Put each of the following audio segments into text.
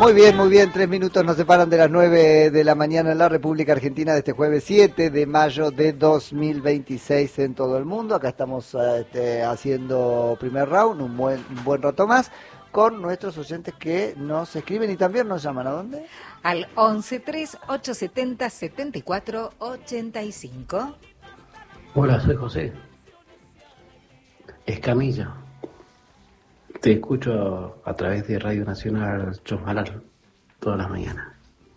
Muy bien, 3 minutos nos separan de las 9 de la mañana en la República Argentina de este jueves 7 de mayo de 2026 en todo el mundo. Acá estamos haciendo primer round, un buen rato más, con nuestros oyentes que nos escriben y también nos llaman. ¿A dónde? Al 1138707485. Hola, soy José Escamilla. Te escucho a través de Radio Nacional Chosmalal todas las mañanas.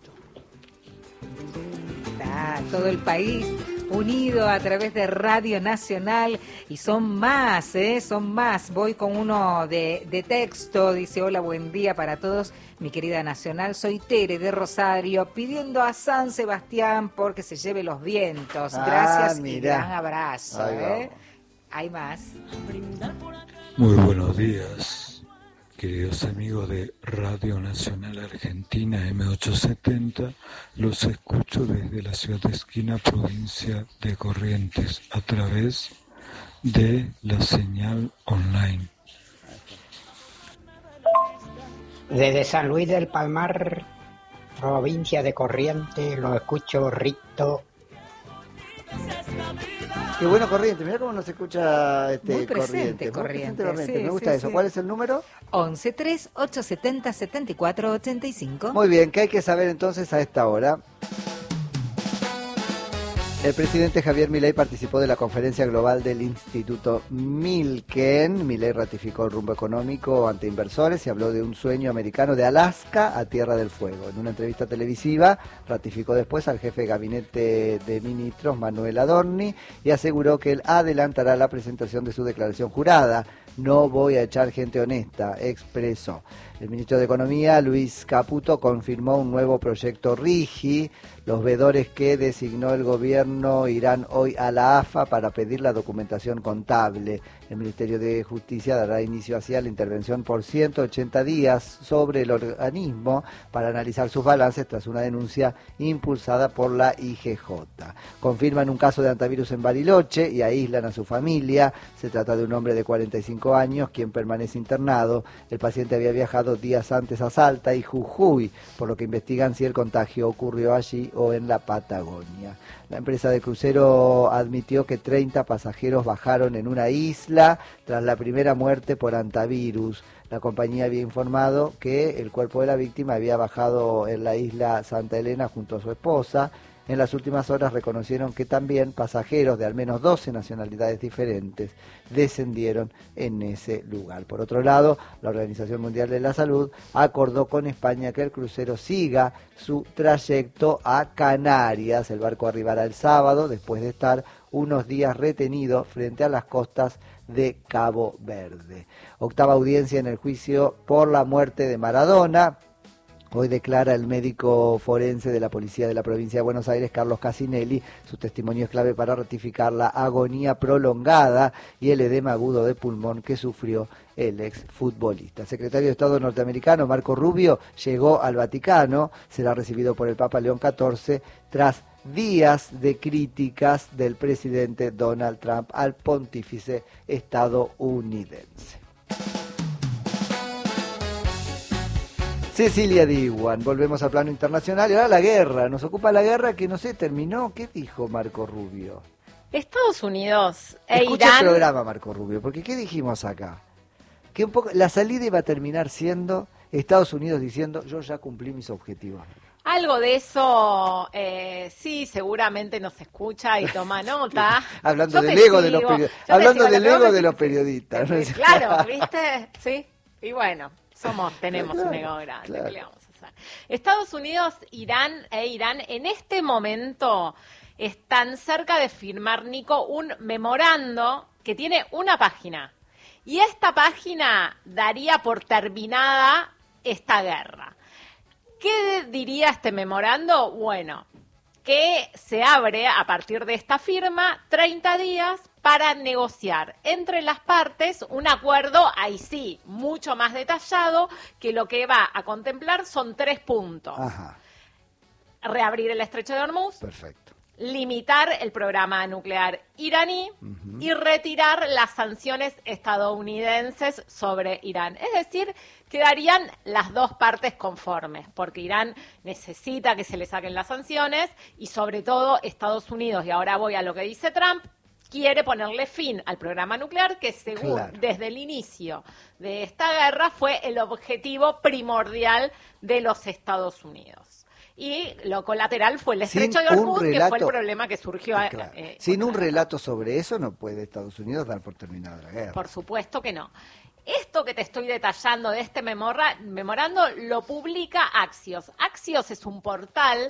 Todo el país unido a través de Radio Nacional y son más. Voy con uno de texto, dice: hola, buen día para todos, mi querida Nacional, soy Tere de Rosario, pidiendo a San Sebastián porque se lleve los vientos. Gracias y gran abrazo. Hay más. Muy buenos días, queridos amigos de Radio Nacional Argentina M870. Los escucho desde la ciudad de Esquina, provincia de Corrientes, a través de la señal online. Desde San Luis del Palmar, provincia de Corrientes, lo escucho Rito. Qué bueno Corrientes, mirá cómo nos escucha muy presente, Corrientes. Sí, me gusta eso. ¿Cuál es el número? 1138707485. Muy bien, ¿qué hay que saber entonces a esta hora? El presidente Javier Milei participó de la conferencia global del Instituto Milken. Milei ratificó el rumbo económico ante inversores y habló de un sueño americano de Alaska a Tierra del Fuego. En una entrevista televisiva ratificó después al jefe de gabinete de ministros, Manuel Adorni, y aseguró que él adelantará la presentación de su declaración jurada. No voy a echar gente honesta, expresó. El ministro de Economía, Luis Caputo, confirmó un nuevo proyecto RIGI. Los veedores que designó el gobierno irán hoy a la AFA para pedir la documentación contable. El Ministerio de Justicia dará inicio hacia la intervención por 180 días sobre el organismo para analizar sus balances tras una denuncia impulsada por la IGJ. Confirman un caso de hantavirus en Bariloche y aíslan a su familia. Se trata de un hombre de 45 años quien permanece internado. El paciente había viajado días antes a Salta y Jujuy, por lo que investigan si el contagio ocurrió allí o en la Patagonia. La empresa de crucero admitió que 30 pasajeros bajaron en una isla tras la primera muerte por hantavirus. La compañía había informado que el cuerpo de la víctima había bajado en la isla Santa Elena junto a su esposa. En las últimas horas reconocieron que también pasajeros de al menos 12 nacionalidades diferentes descendieron en ese lugar. Por otro lado, la Organización Mundial de la Salud acordó con España que el crucero siga su trayecto a Canarias. El barco arribará el sábado después de estar unos días retenido frente a las costas de Cabo Verde. Octava audiencia en el juicio por la muerte de Maradona. Hoy declara el médico forense de la policía de la provincia de Buenos Aires, Carlos Casinelli. Su testimonio es clave para ratificar la agonía prolongada y el edema agudo de pulmón que sufrió el exfutbolista. El secretario de Estado norteamericano, Marco Rubio, llegó al Vaticano. Será recibido por el Papa León XIV tras días de críticas del presidente Donald Trump al pontífice estadounidense. Cecilia Diwan, volvemos al plano internacional y ahora la guerra, nos ocupa la guerra que no sé, terminó. ¿Qué dijo Marco Rubio? Estados Unidos e Escucha Irán. el programa, Marco Rubio, porque ¿qué dijimos acá? Que un poco la salida iba a terminar siendo Estados Unidos diciendo: yo ya cumplí mis objetivos. Algo de eso, sí, seguramente nos escucha y toma nota. Hablando del ego de los periodistas. Hablando del ego de los periodistas. Claro, ¿viste? Sí, y bueno. Tenemos un ego grande, claro. ¿Qué le vamos a hacer? Estados Unidos, Irán en este momento están cerca de firmar, Nico, un memorando que tiene una página. Y esta página daría por terminada esta guerra. ¿Qué diría este memorando? Bueno, que se abre a partir de esta firma 30 días para negociar entre las partes un acuerdo, ahí sí, mucho más detallado, que lo que va a contemplar son 3 puntos. Ajá. Reabrir el estrecho de Hormuz. Perfecto. limitar el programa nuclear iraní y retirar las sanciones estadounidenses sobre Irán. Es decir, quedarían las dos partes conformes, porque Irán necesita que se le saquen las sanciones y sobre todo Estados Unidos, y ahora voy a lo que dice Trump, quiere ponerle fin al programa nuclear que según desde el inicio de esta guerra fue el objetivo primordial de los Estados Unidos. Y lo colateral fue el estrecho de Hormuz, que fue el problema que surgió. Sin un relato sobre eso no puede Estados Unidos dar por terminada la guerra. Por supuesto que no. Esto que te estoy detallando de este memorando lo publica Axios. Axios es un portal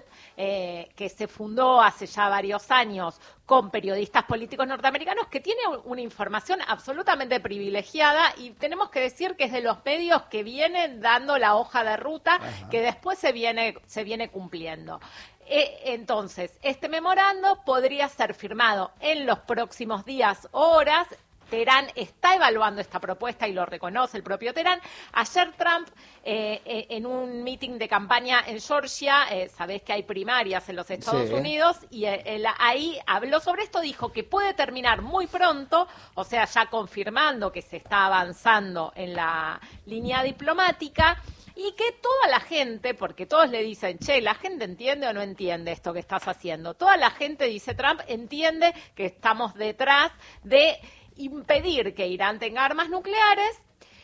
que se fundó hace ya varios años con periodistas políticos norteamericanos que tiene una información absolutamente privilegiada y tenemos que decir que es de los medios que vienen dando la hoja de ruta que después se viene cumpliendo. Entonces, este memorando podría ser firmado en los próximos días o horas. Teherán está evaluando esta propuesta y lo reconoce el propio Teherán. Ayer Trump, en un meeting de campaña en Georgia, sabés que hay primarias en los Estados Unidos, y él ahí habló sobre esto, dijo que puede terminar muy pronto, o sea, ya confirmando que se está avanzando en la línea diplomática, y que toda la gente, porque todos le dicen, che, ¿la gente entiende o no entiende esto que estás haciendo? Toda la gente, dice Trump, entiende que estamos detrás de impedir que Irán tenga armas nucleares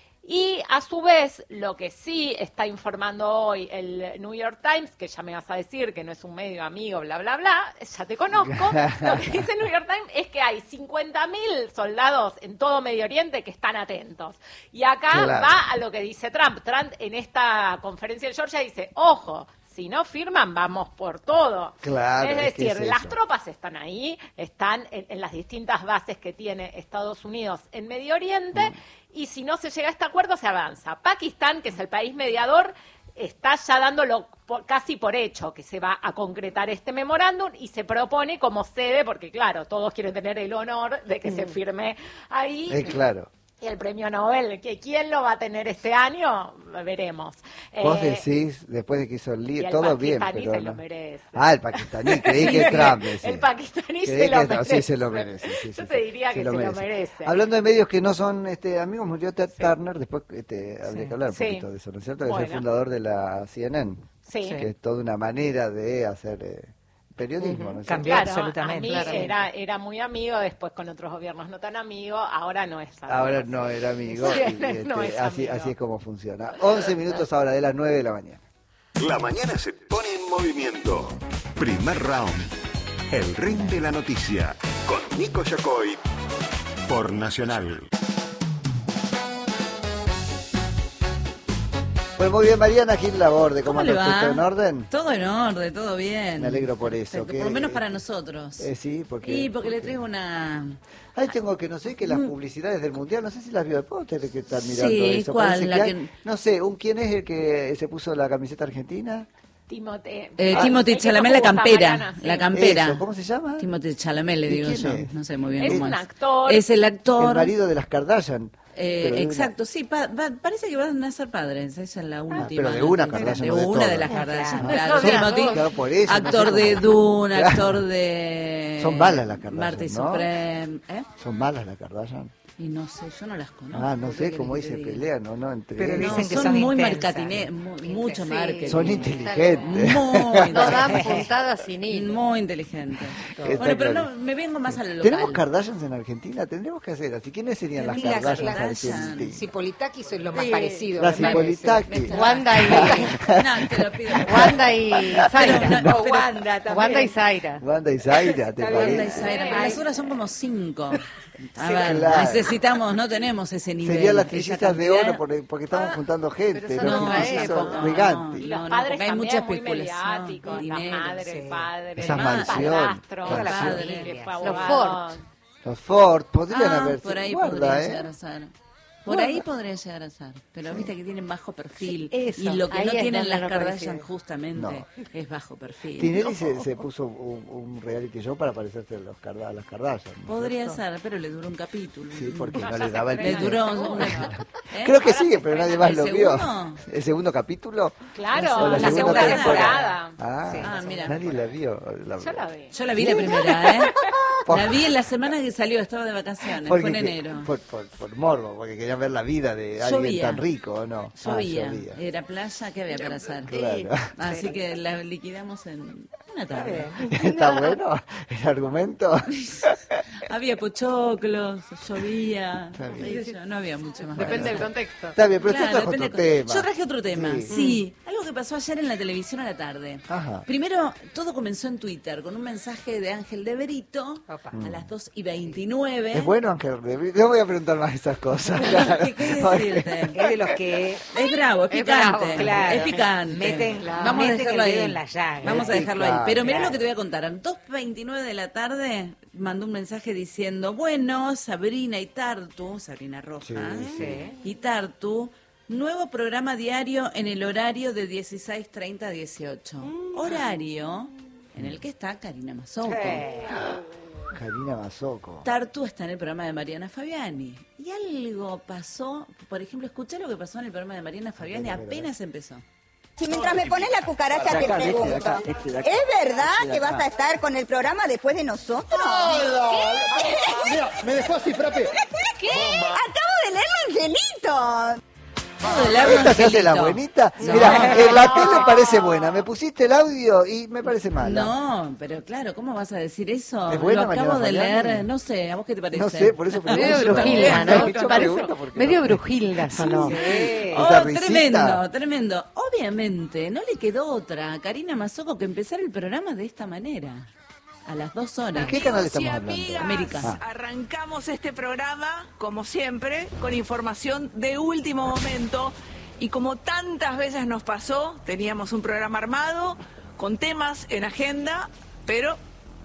y a su vez lo que sí está informando hoy el New York Times, que ya me vas a decir que no es un medio amigo, bla, bla, bla, ya te conozco, lo que dice el New York Times es que hay 50.000 soldados en todo Medio Oriente que están atentos. Y acá va a lo que dice Trump. Trump en esta conferencia de Georgia dice, ojo, si no firman, vamos por todo. Claro, es decir, las tropas están ahí, están en las distintas bases que tiene Estados Unidos en Medio Oriente, y si no se llega a este acuerdo, se avanza. Pakistán, que es el país mediador, está ya dándolo casi por hecho que se va a concretar este memorándum y se propone como sede, porque claro, todos quieren tener el honor de que se firme ahí. Claro. Y el premio Nobel, que ¿quién lo va a tener este año? Veremos. Vos decís, después de que hizo el lío, todo bien, pero el pakistaní se lo merece. El pakistaní, creí que Trump decía. El pakistaní se lo merece. Sí, se lo merece. Yo te diría que se lo merece. Hablando de medios que no son amigos, murió Ted Turner, después habría que hablar un poquito de eso, ¿no es cierto? Que es el fundador de la CNN, que es toda una manera de hacer periodismo, ¿no es cierto? Cambió Claro, absolutamente. A mí era muy amigo, después con otros gobiernos no tan amigo, ahora no es amigo. Ahora no era amigo, no es así amigo. es como funciona. 11 minutos ahora de las 9 de la mañana. La mañana se pone en movimiento. Primer round. El ring de la noticia. Con Nico Yacoy. Por Nacional. Pues muy bien, Mariana Gil Laborde, ¿cómo le andas? va? ¿En orden? Todo en orden, todo bien. Me alegro por eso. Por lo menos para nosotros. Sí, porque... Y porque le traigo una... Ahí tengo que, no sé, que las publicidades del Mundial, no sé si las vio después, ustedes que están mirando Sí, eso. ¿cuál? Parece La que hay- que- No sé, ¿quién es el que se puso la camiseta argentina? Timothée Chalamet, la campera. La campera. Eso, ¿cómo se llama? Timothée Chalamet, le ¿Y digo quién yo. es? No sé muy bien Es cómo un es. actor. Es el actor. El marido de las Kardashian. Pero de Exacto, sí, parece que van a ser padres, esa es la última. pero de una noticia. Kardashian, de no de una todas. de las Kardashian, Claro. claro. Son- Timothy, claro, por eso, no actor sé de cómo- Dune, Claro. actor de... Son malas las Kardashian, Marta y ¿no? Supreme, ¿eh? ¿Son malas las Kardashian? Y no sé, yo no las conozco. No sé ¿qué cómo querés dice que te diga? pelean, ¿no? Entre Pero ellos. No, dicen que son son muy intensas. mucho Sí. marketing. Son inteligentes. Muy No dan inteligentes. puntadas sin hilo. Muy inteligentes. Está Bueno, pero claro. no, me vengo más a lo local. ¿Tenemos Kardashians en Argentina? Tendremos que hacer así. ¿Quiénes serían las Y las Kardashians Kardashian. argentinas? Cipolitakis son lo más Sí. parecido. Las me parece. Cipolitakis. Wanda y No, te lo pido. Wanda y Zaira. No, O Wanda también. Wanda y Zaira. Wanda y Zaira, ¿te Está bien, Wanda y parece? Zaira, pero las horas son como 5. A Sí, ver, claro. necesitamos, no tenemos ese nivel. Serían las esa trillizas de cantidad. oro porque estamos juntando gente. pero son los otra trillizos época. son gigantes. Y No, los no, padres porque hay también mucha muy especulación, mediáticos, y la dinero, madre, sí. el padre, Esa el mansión, padrastro, toda la el familia. padre, fue Los abogado. Ford. Los Ford podrían haber Por ahí guarda, podría llegar a ser. Por ahí podría llegar a ser, pero viste que tienen bajo perfil. Eso, Y lo que ahí no es tienen donde las no Kardashian coincide. justamente es bajo perfil. Tinelli se puso un reality show para parecerse a las Kardashian. ¿no es Podría cierto? ser, pero le duró un capítulo. Sí, porque no ya le se daba el Le estrena dinero. duró el segundo. Creo que Ahora sigue, se pero nadie estrena más el lo vio. segundo. ¿El segundo capítulo? Claro, ¿O la segunda temporada. Ah, mira. nadie la vio. Yo la vi. Yo la vi la primera, ¿eh? Por- La vi en la semana que salió, estaba de vacaciones, fue en enero. Por morbo, porque querían ver la vida de alguien Llovía. tan rico, ¿o no? Llovía, Llovía. era playa, ¿qué había para hacer? Claro. Así que la liquidamos en una tarde. ¿Está bueno el argumento? Había pochoclos, llovía, Está bien. qué sé yo, no había mucho más. para Depende del hacer. contexto. Está bien, pero Claro, esto es depende otro de- tema. Yo traje otro tema, Sí. sí. Algo que pasó ayer en la televisión a la tarde. Ajá. Primero, todo comenzó en Twitter con un mensaje de Ángel de Berito Opa. a las 2:29. ¿Es bueno, Ángel? No voy a preguntar más esas cosas. ¿Qué querés decirte? Es de los que Es bravo, es Es picante. bravo, claro. Es picante. Meten- Vamos a meten dejarlo el ahí. dedo en la llaga. Vamos a Es dejarlo ahí. picante. Pero mirá Claro. lo que te voy a contar. A las 2:29 de la tarde mandó un mensaje diciendo, bueno, Sabrina y Tartu, Sabrina Roja, Sí. y Tartu, nuevo programa diario en el horario de 16:30 a 18. Horario en el que está Karina Mazzocco. Karina Mazzocco. Tartu está en el programa de Mariana Fabiani. Y algo pasó, por ejemplo, escuché lo que pasó en el programa de Mariana Fabiani apenas empezó. Si mientras me pones la cucucaracha te pregunto, ¿es verdad que vas a estar con el programa después de nosotros? Mira, me dejó así, frappe. ¿Qué? Acabo de leerlo, Angelito. ¿Esta se hace la buenita? No. Mira, la tele parece buena. Me pusiste el audio y me parece mala. No, pero claro, ¿cómo vas a decir eso? ¿Es buena Lo acabo Mariana de Fabiani? leer, no sé, ¿a vos qué te parece? No sé, por eso pregunto. Medio brujilda, ¿no? Yo Parece- pregunto porque medio no sé. brujilda sonó. Oh, Esa risita. tremendo, tremendo. Obviamente, no le quedó otra a Karina Mazzocco que empezar el programa de esta manera. A las 2 horas. ¿De qué canal estamos y hablando? amigas, América. Arrancamos este programa, como siempre, con información de último momento. Y como tantas veces nos pasó, teníamos un programa armado, con temas en agenda, pero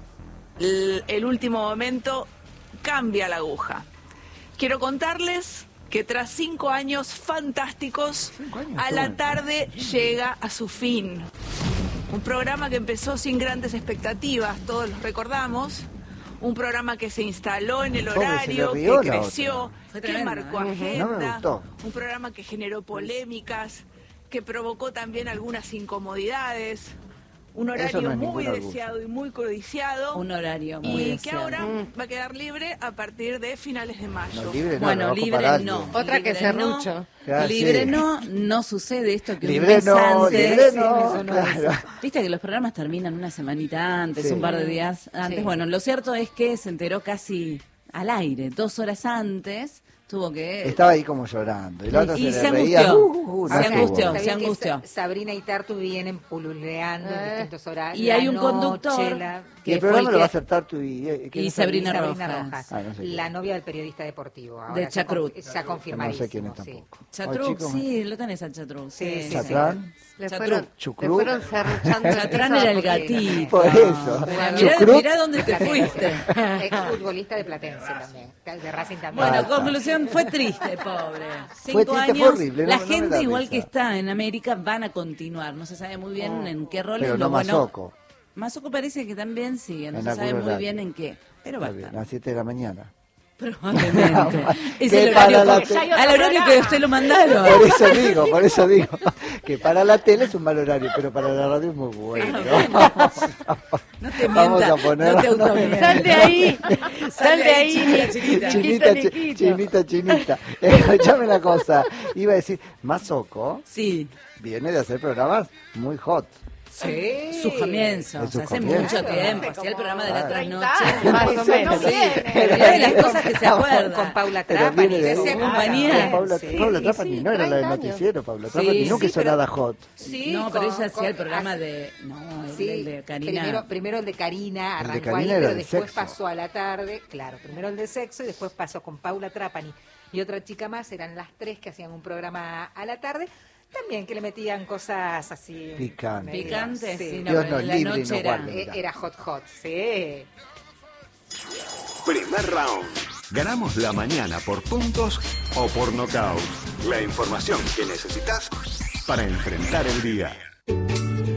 el último momento cambia la aguja. Quiero contarles que tras 5 años fantásticos, 5 años, a la bueno. tarde llega a su fin. Un programa que empezó sin grandes expectativas, todos los recordamos. Un programa que se instaló en el Pobre, se le horario, rió que la creció, otra. Fue que tremendo, marcó ¿eh? agenda. No me gustó. Un programa que generó polémicas, que provocó también algunas incomodidades. Un Eso horario no es muy ningún orgullo. deseado y muy codiciado. Un horario muy y que deseado. ahora va a quedar libre a partir de finales de mayo. No, libre no, Bueno, lo va a libre comparar, no. digo. Otra que Libre serrucho. no. Claro, Libre sí. no sucede esto que Libre un mes no, antes. libre no, eso claro. Viste que los programas terminan una semanita antes, Sí. un par de días antes. Sí. Bueno, lo cierto es que se enteró casi al aire, 2 horas antes, tuvo que... Estaba ahí como llorando. Y la otra Y se se le reía. angustió. No Se estuvo. angustió. Está se bien que angustió. Sabrina y Tartu vienen pululeando en distintos horarios. Y hay La un noche, conductor Y el fue programa el lo va a que- hacer Tartu y... ¿quién y es Sabrina Sabrina Rojas. Rojas, Ah, no sé quién. la novia del periodista deportivo. Ahora De ya Chacrut. Ya confirmadísimo. No sé quién es sí. tampoco. Chatruz, Ay, chicos, sí, lo tenés al Chatruz. Sí, sí, Chatrán. Le Chatrú. fueron, Chucrú. le fueron serruchando. Chatrán era el gatito. Por eso. Mirá, Chucrut. mirá dónde te fuiste. Exfutbolista de Platense también. De Racing también. Bueno, Basta. conclusión, fue triste, pobre. Fue 5 triste, años, fue horrible, la no me gente da igual risa. que está en América van a continuar. No se sabe muy bien en qué roles. Pero lo no bueno, Mazzocco. Mazzocco parece que también sigue, no En se sabe algún muy horario. bien en qué. Pero va a Está bien, estar. a las 7 de la mañana. Probablemente. Es Que el para horario, la que- te- al horario que usted lo mandaron. Por eso digo, que para la tele es un mal horario, pero para la radio es muy bueno. No te Vamos mientas, a poner... no te automientas. Sal de ahí. Sal de ahí. Chiquita. Chinita. Escuchame una cosa, iba a decir, Mazzocco Sí, viene de hacer programas muy hot. Sí. sus comienzos, De sus hace comienzos. mucho tiempo, hacía el programa de la 30 trasnoche. años, Más o menos. No viene. Pero era de las cosas que se acuerda. Con Paula Pero Trapani. viene de esa ahí. compañía. Paula Sí. Trapani sí, no era la de 30 años. noticiero, Paula Sí, Trapani nunca sí, hizo pero- nada hot. Sí, No, pero ella hacía con- el programa de... No, Sí, el de Karina. primero el de Karina, El de arrancó Karina ahí, era pero de después sexo. pasó a la tarde, claro, primero el de sexo y después pasó con Paula Trapani y otra chica más, eran las tres que hacían un programa a la tarde, también que le metían cosas así... Picantes. medio- Picantes, sí. sí, no, Dios pero nos en la libre y noche nos era... guarde. Era hot, sí. Primer round. Ganamos la mañana por puntos o por nocaut. La información que necesitas para enfrentar el día.